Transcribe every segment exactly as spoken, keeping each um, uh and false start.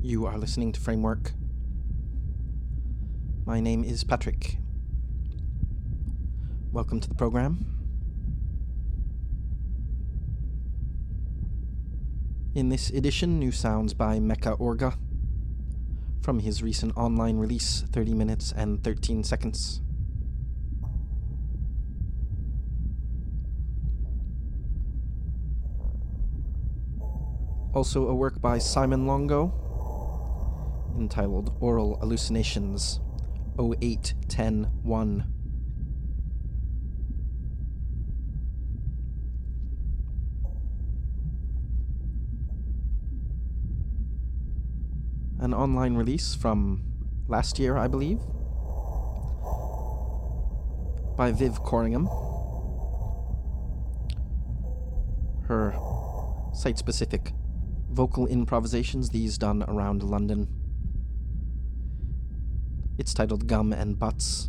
You are listening to Framework. My name is Patrick. Welcome to the program. In this edition, new sounds by Mecha Orga from his recent online release, thirty minutes and thirteen seconds. Also a work by Simon Longo, entitled Aural Hallucinations, oh eight ten one. An online release from last year, I believe, by Viv Corringham. Her site-specific vocal improvisations, these done around London. It's titled Gum and Butts.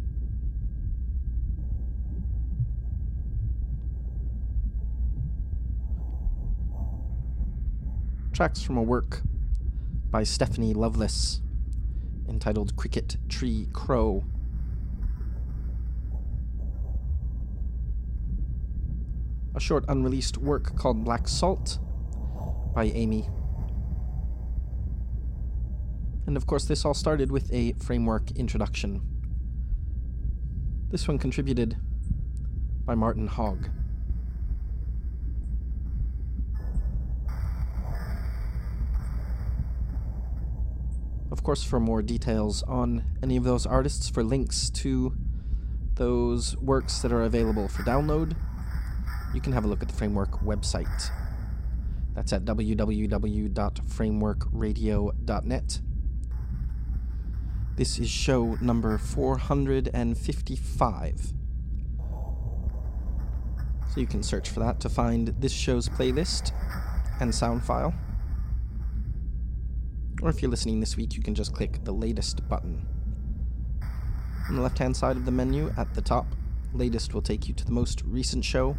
Tracks from a work by Stephanie Loveless, entitled Cricket Tree Crow. A short unreleased work called Black Salt by Amy. And of course this all started with a Framework introduction. This one contributed by Martin Hogg. Of course, for more details on any of those artists, for links to those works that are available for download, you can have a look at the Framework website. That's at w w w dot framework radio dot net. This is show number four hundred fifty-five. So you can search for that to find this show's playlist and sound file. Or if you're listening this week, you can just click the latest button. On the left-hand side of the menu at the top, latest will take you to the most recent show.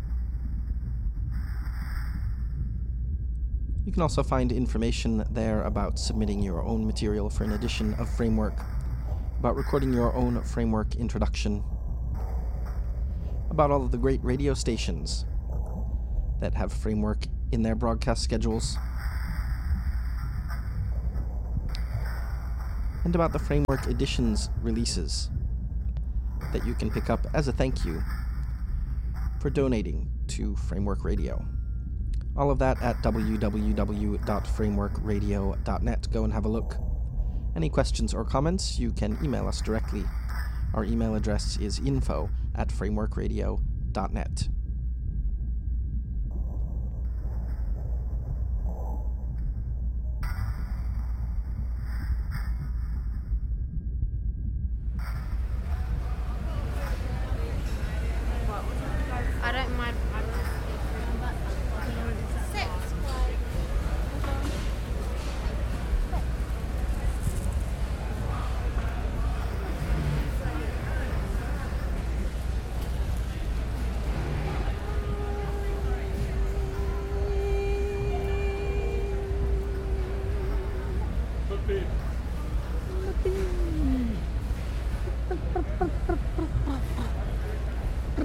You can also find information there about submitting your own material for an edition of Framework, about recording your own Framework introduction, about all of the great radio stations that have Framework in their broadcast schedules, and about the Framework Editions releases that you can pick up as a thank you for donating to Framework Radio. All of that at w w w dot framework radio dot net. Go and have a look. Any questions or comments, you can email us directly. Our email address is info at framework radio dot net.